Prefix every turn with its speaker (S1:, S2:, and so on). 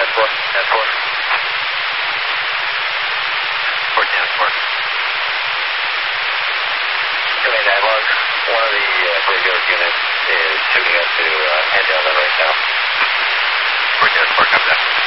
S1: Log. One of the graveyard units is shooting us to head down the right now.
S2: Brigade 4, copy that.